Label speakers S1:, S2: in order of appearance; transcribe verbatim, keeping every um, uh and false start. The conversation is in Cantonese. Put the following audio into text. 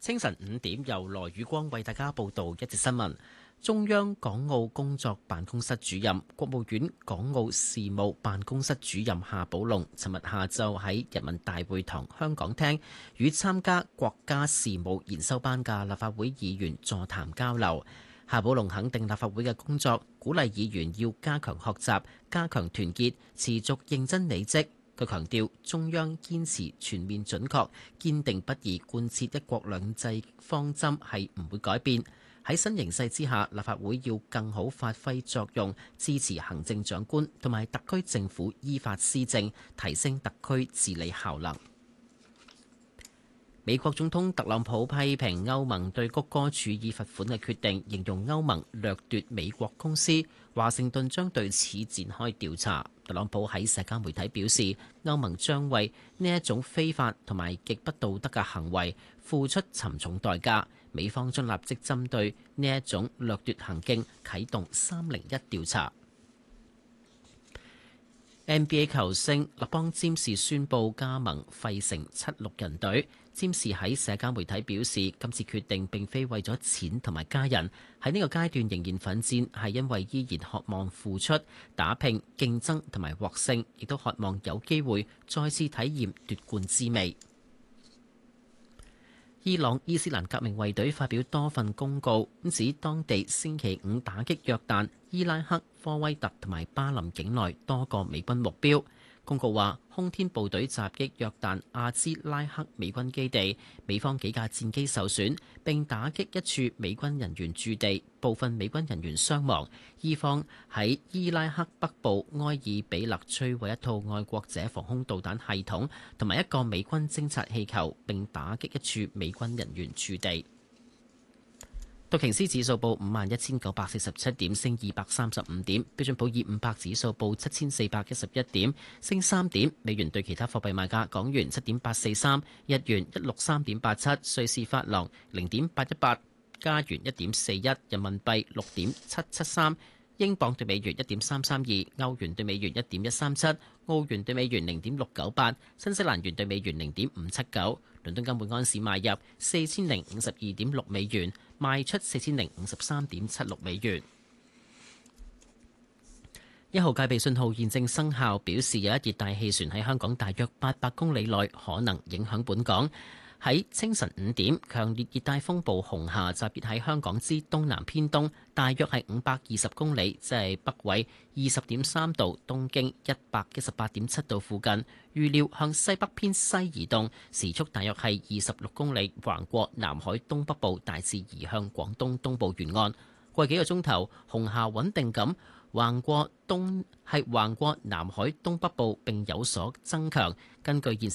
S1: 清晨五點，由羅宇光為大家報道一節新聞。中央港澳工作辦公室主任、國務院港澳事務辦公室主任夏寶龍，尋日下晝喺人民大會堂香港廳與參加國家事務研修班嘅立法會議員座談交流。夏寶龍肯定立法會嘅工作，鼓勵議員要加強學習、加強團結、持續認真履職。佢強調，中央堅持全面準確、堅定不移貫徹一國兩制方針係唔會改變。喺新形勢之下，立法會要更好發揮作用，支持行政長官同埋特區政府依法施政，提升特區治理效能。美國總統特朗普批評歐盟對谷歌處以罰款嘅決定，形容歐盟掠奪美國公司。華盛頓將對此展開調查。特朗普喺社交媒體表示，歐盟將為呢一種非法同埋極不道德嘅行為付出沉重代價。美方將立即針對呢一種掠奪行徑啟動三零一調查。N B A 球星勒邦詹士宣布加盟費城七六人隊。詹士喺社交媒體表示，今次決定並非為咗錢同埋家人，喺呢個階段仍然奮戰，係因為依然渴望付出、打拼、競爭同埋獲勝，亦都渴望有機會再次體驗奪冠滋味。伊朗伊斯蘭革命衛隊發表多份公告，指當地星期五打擊約旦、伊拉克、科威特同埋巴林境內多個美軍目標。公告話，空天部隊襲擊約旦阿茲拉克美軍基地，美方幾架戰機受損，並打擊一處美軍人員駐地，部分美軍人員傷亡。伊方喺伊拉克北部埃爾比勒摧毀一套愛國者防空導彈系統同埋一個美軍偵察氣球，並打擊一處美軍人員駐地。道瓊斯指數報五萬一千九百四十七點，升二百三十五點。標準普爾五百指數報七千四百一十一點，升三點。美元對其他貨幣賣價：港元七點八四三，日元一六三點八七，瑞士法郎零點八一八，加元一點四一，人民幣六點七七三，英鎊對美元一點三三二，歐元對美元一點一三七，澳元對美元零點六九八，新西蘭元對美元零點五七九。倫敦金每安士買入四千零五十二點六美元，賣出四千零五十三點七六美元。一號戒備信號現正生效，表示有一熱帶氣旋喺香港大約八百公里內可能影響本港。喺清晨五點，強烈熱帶風暴紅霞集結喺香港之東南偏東，大約係五百二十公里，即係北緯二十點三度、東經一百一十八點七度附近。預料向西北偏西移動，時速大約係二十六公里，橫過南海東北部，大致移向廣東東部沿岸。過幾個鐘頭，紅霞穩定咁橫過東係橫過南海東北部並有所增強。根據現